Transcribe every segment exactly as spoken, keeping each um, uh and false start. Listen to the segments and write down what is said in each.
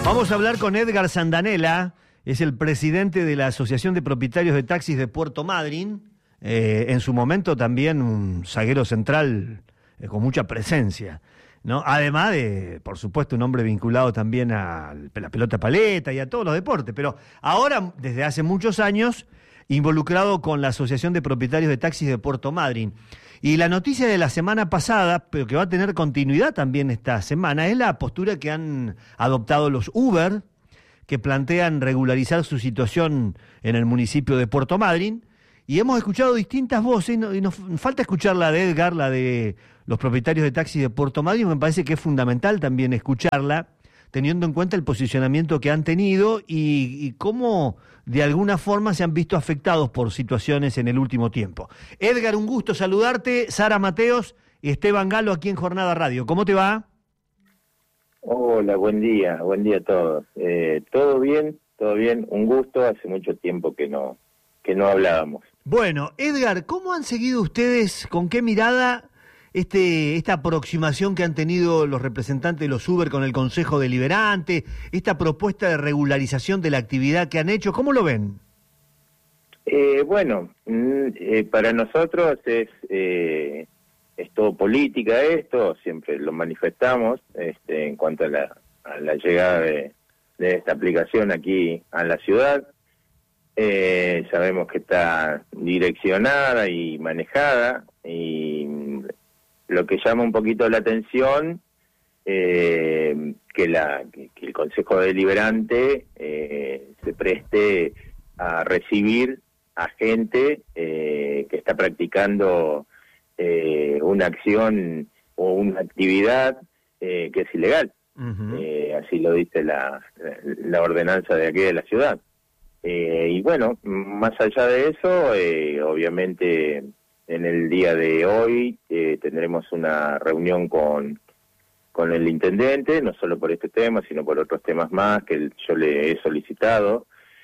Vamos a hablar con Edgar Sandanella, es el presidente de la Asociación de Propietarios de Taxis de Puerto Madryn, eh, en su momento también un zaguero central eh, con mucha presencia, ¿no? Además de, por supuesto, un hombre vinculado también a la pelota paleta y a todos los deportes, pero ahora, desde hace muchos años, involucrado con la Asociación de Propietarios de Taxis de Puerto Madryn. Y la noticia de la semana pasada, pero que va a tener continuidad también esta semana, es la postura que han adoptado los Uber, que plantean regularizar su situación en el municipio de Puerto Madryn. Y hemos escuchado distintas voces, y, no, y nos falta escuchar la de Edgar, la de los propietarios de taxis de Puerto Madryn. Me parece que es fundamental también escucharla, teniendo en cuenta el posicionamiento que han tenido y, y cómo de alguna forma se han visto afectados por situaciones en el último tiempo. Edgar, un gusto saludarte. Sara Mateos y Esteban Galo aquí en Jornada Radio. ¿Cómo te va? Hola, buen día, buen día a todos. Eh, ¿Todo bien? ¿Todo bien? Un gusto, hace mucho tiempo que no, que no hablábamos. Bueno, Edgar, ¿cómo han seguido ustedes, con qué mirada, este esta aproximación que han tenido los representantes de los Uber con el Consejo Deliberante, esta propuesta de regularización de la actividad que han hecho? ¿Cómo lo ven? Eh, bueno, eh, para nosotros es... Eh, Es todo política esto, siempre lo manifestamos este, en cuanto a la, a la llegada de, de esta aplicación aquí a la ciudad. Eh, sabemos que está direccionada y manejada, y lo que llama un poquito la atención, eh, que, la, que, que el Consejo Deliberante eh, se preste a recibir a gente eh, que está practicando Eh, una acción o una actividad eh, que es ilegal. Uh-huh. eh, así lo dice la, la ordenanza de aquí de la ciudad. Eh, y bueno, más allá de eso, eh, obviamente en el día de hoy eh, tendremos una reunión con, con el intendente, no solo por este tema, sino por otros temas más que yo le he solicitado.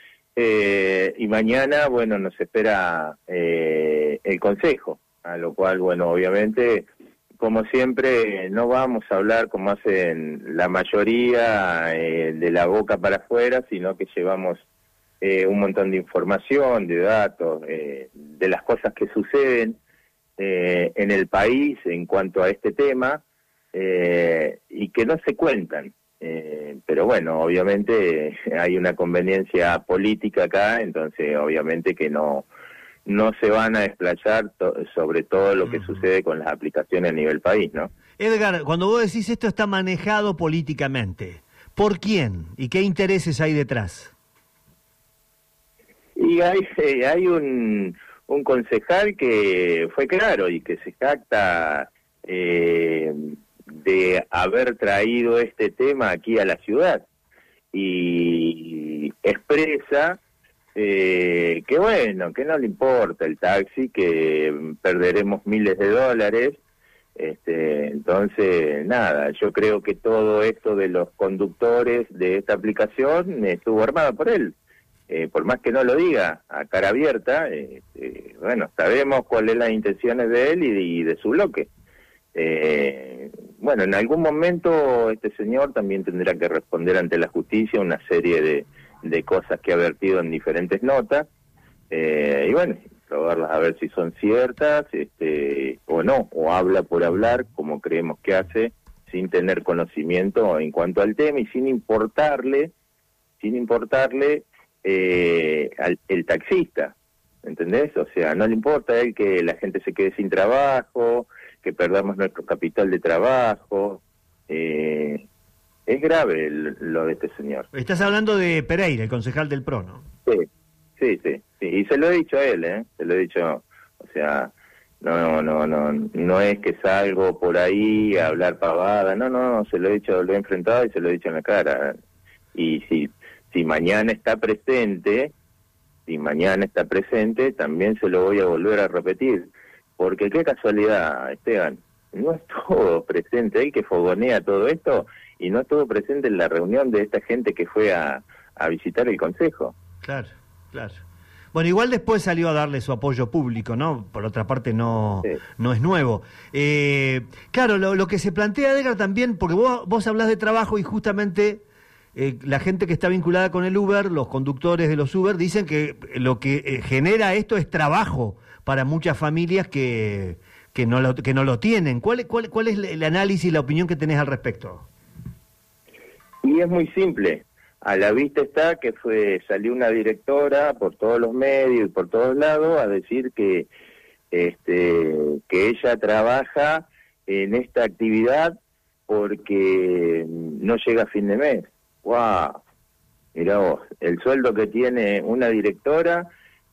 Eh, y mañana, bueno, nos espera eh, el consejo. A lo cual, bueno, obviamente, como siempre, no vamos a hablar como hacen la mayoría eh, de la boca para afuera, sino que llevamos eh, un montón de información, de datos, eh, de las cosas que suceden eh, en el país en cuanto a este tema, eh, y que no se cuentan. Eh, pero bueno, obviamente hay una conveniencia política acá, entonces obviamente que no... no se van a desplayar to- sobre todo lo que uh-huh. sucede con las aplicaciones a nivel país, ¿no? Edgar, cuando vos decís esto está manejado políticamente, ¿por quién? ¿Y qué intereses hay detrás? Y hay, eh, hay un, un concejal que fue claro y que se jacta eh, de haber traído este tema aquí a la ciudad y expresa Eh, que bueno, que no le importa el taxi, que perderemos miles de dólares. Este, entonces, nada, yo creo que todo esto de los conductores de esta aplicación estuvo armado por él. Eh, por más que no lo diga a cara abierta, eh, eh, bueno, sabemos cuáles son las intenciones de él y de, y de su bloque. Eh, bueno, en algún momento este señor también tendrá que responder ante la justicia una serie de de cosas que ha vertido en diferentes notas, eh, y bueno, probarlas a ver si son ciertas, este, o no, o habla por hablar, como creemos que hace, sin tener conocimiento en cuanto al tema y sin importarle, sin importarle eh, al el taxista, ¿entendés? O sea, no le importa a él que la gente se quede sin trabajo, que perdamos nuestro capital de trabajo. eh, Es grave el, lo de este señor. Estás hablando de Pereira, el concejal del P R O, ¿no? Sí, sí, sí, sí. Y se lo he dicho a él, ¿eh? Se lo he dicho, o sea, no, no, no, no es que salgo por ahí a hablar pavada, no, no, se lo he dicho, lo he enfrentado y se lo he dicho en la cara. Y si, si mañana está presente, si mañana está presente, también se lo voy a volver a repetir. Porque qué casualidad, Esteban, no estuvo presente él que fogonea todo esto, y no estuvo presente en la reunión de esta gente que fue a, a visitar el consejo. Claro, claro. Bueno, igual después salió a darle su apoyo público, ¿no? Por otra parte, no, sí. no es nuevo. Eh, claro, lo, lo que se plantea, Edgar, también, porque vos, vos hablás de trabajo y justamente eh, la gente que está vinculada con el Uber, los conductores de los Uber, dicen que lo que eh, genera esto es trabajo para muchas familias que, que, no, lo, que no lo tienen. ¿Cuál, cuál, ¿Cuál es el análisis y la opinión que tenés al respecto? Y es muy simple. A la vista está que fue salió una directora por todos los medios y por todos lados a decir que este que ella trabaja en esta actividad porque no llega a fin de mes. ¡Wow! Mirá vos, el sueldo que tiene una directora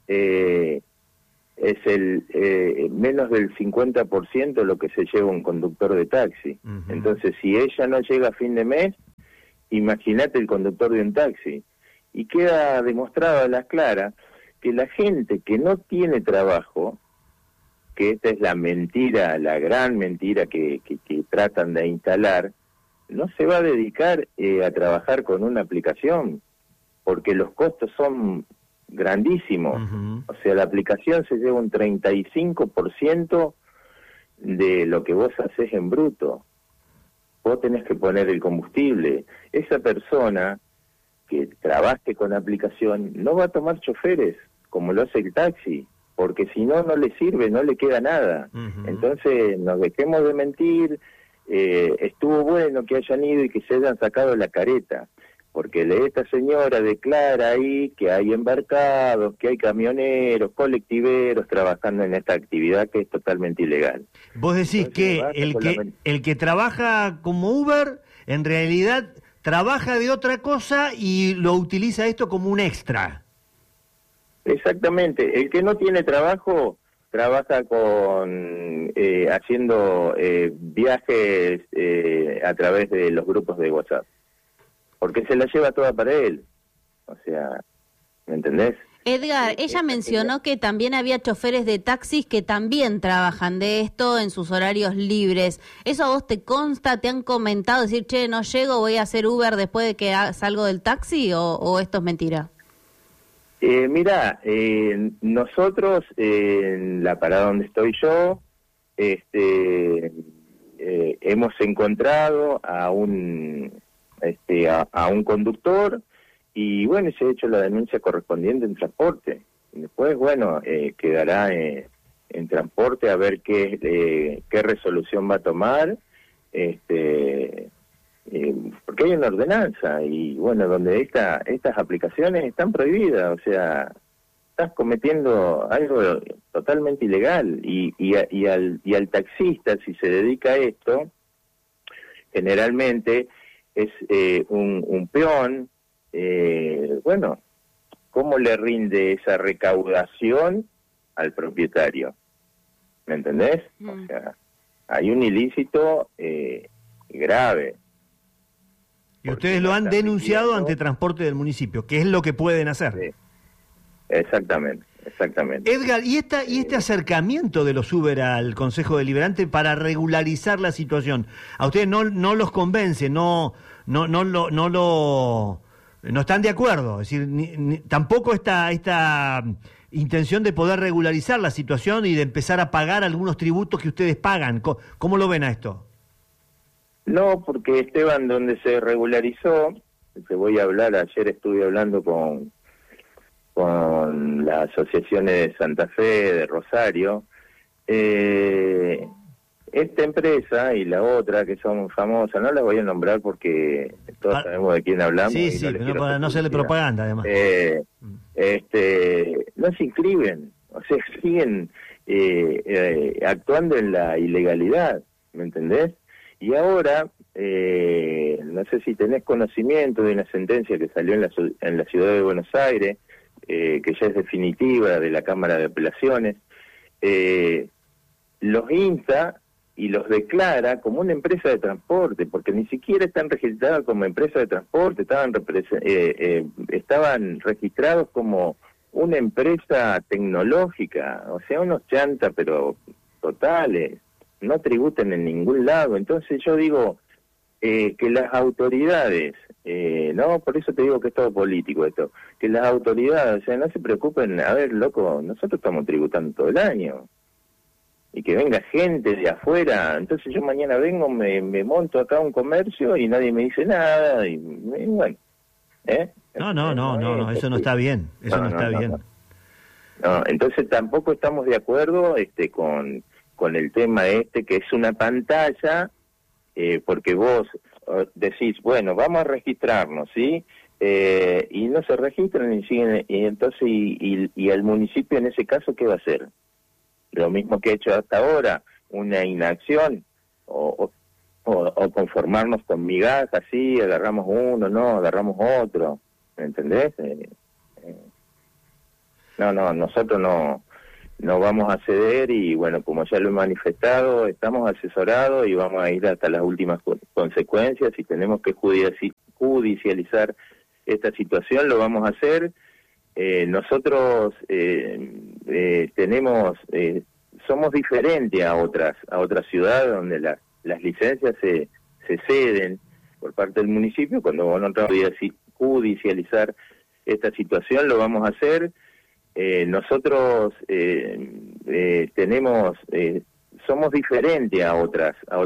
eh, es el eh, menos del cincuenta por ciento lo que se lleva un conductor de taxi. Uh-huh. Entonces, si ella no llega a fin de mes, imagínate el conductor de un taxi. Y queda demostrado a las claras que la gente que no tiene trabajo, que esta es la mentira, la gran mentira que, que, que tratan de instalar, no se va a dedicar eh, a trabajar con una aplicación, porque los costos son grandísimos. Uh-huh. O sea, la aplicación se lleva un treinta y cinco por ciento de lo que vos haces en bruto. Vos tenés que poner el combustible. Esa persona que trabaje con aplicación no va a tomar choferes, como lo hace el taxi, porque si no, no le sirve, no le queda nada. Uh-huh. Entonces, nos dejemos de mentir. Eh, estuvo bueno que hayan ido y que se hayan sacado la careta, porque esta señora declara ahí que hay embarcados, que hay camioneros, colectiveros trabajando en esta actividad que es totalmente ilegal. Vos decís Entonces, que el que la... el que trabaja como Uber, en realidad trabaja de otra cosa y lo utiliza esto como un extra. Exactamente, el que no tiene trabajo trabaja con eh, haciendo eh, viajes eh, a través de los grupos de WhatsApp, porque se la lleva toda para él. O sea, ¿me entendés? Edgar, ella mencionó que también había choferes de taxis que también trabajan de esto en sus horarios libres. ¿Eso a vos te consta? ¿Te han comentado decir, che, no llego, voy a hacer Uber después de que salgo del taxi? ¿O, o esto es mentira? Eh, mira, eh, nosotros eh, en la parada donde estoy yo, este, eh, hemos encontrado a un, este, a, a un conductor y bueno, se ha hecho la denuncia correspondiente en transporte. Y después, bueno, eh, quedará eh, en transporte a ver qué, eh, qué resolución va a tomar, este. Eh, porque hay una ordenanza y bueno, donde esta, estas aplicaciones están prohibidas, o sea, estás cometiendo algo totalmente ilegal y, y, y, al, y al taxista, si se dedica a esto, generalmente es eh, un, un peón, eh, bueno, ¿cómo le rinde esa recaudación al propietario? ¿Me entendés? Mm. O sea, hay un ilícito eh, grave. Y ustedes lo han denunciado ante Transporte del municipio, que es lo que pueden hacer. Sí. Exactamente, exactamente. Edgar, ¿y esta y este acercamiento de los Uber al Consejo Deliberante para regularizar la situación, a ustedes no no los convence, no no no lo no lo no están de acuerdo? Es decir, ni, ni, tampoco esta esta intención de poder regularizar la situación y de empezar a pagar algunos tributos que ustedes pagan. ¿Cómo, cómo lo ven a esto? No, porque Esteban, donde se regularizó, te voy a hablar, ayer estuve hablando con con las asociaciones de Santa Fe, de Rosario, eh, esta empresa y la otra que son famosas, no las voy a nombrar porque todos ah, sabemos de quién hablamos. Sí, sí, no pero no para no hacerle propaganda además. Eh, este, no se inscriben, o sea, siguen eh, eh, actuando en la ilegalidad, ¿me entendés? Y ahora, eh, no sé si tenés conocimiento de una sentencia que salió en la, en la ciudad de Buenos Aires, eh, que ya es definitiva, de la Cámara de Apelaciones, eh, los insta y los declara como una empresa de transporte, porque ni siquiera están registrados como empresa de transporte, estaban, eh, eh, estaban registrados como una empresa tecnológica, o sea, unos chantas, pero totales. No tributen en ningún lado. Entonces yo digo eh, que las autoridades, eh, no, por eso te digo que es todo político esto, que las autoridades, o sea, no se preocupen, a ver, loco, nosotros estamos tributando todo el año, y que venga gente de afuera, entonces yo mañana vengo, me, me monto acá un comercio y nadie me dice nada, y, y bueno, ¿Eh? No, no, no, no, no, eso no está bien, eso no, no está no, bien. No. No, entonces tampoco estamos de acuerdo este, con, con el tema este, que es una pantalla, eh, porque vos uh, decís, bueno, vamos a registrarnos, ¿sí? Eh, y no se registran y siguen, y entonces, y, y, y el municipio en ese caso, ¿qué va a hacer? Lo mismo que ha hecho hasta ahora, una inacción, o, o, o conformarnos con migajas, sí, agarramos uno, no, agarramos otro, ¿me entendés? Eh, eh, no, no, nosotros no, no vamos a ceder y bueno, como ya lo he manifestado, estamos asesorados y vamos a ir hasta las últimas co- consecuencias. Si tenemos que judici- judicializar esta situación, lo vamos a hacer. Eh, nosotros eh, eh, tenemos, eh, somos diferentes a otras a otras ciudades donde la, las licencias se, se ceden por parte del municipio. Cuando vos no trabajas judicializar esta situación, lo vamos a hacer. Eh, nosotros eh, eh, tenemos, eh, somos diferentes a otras a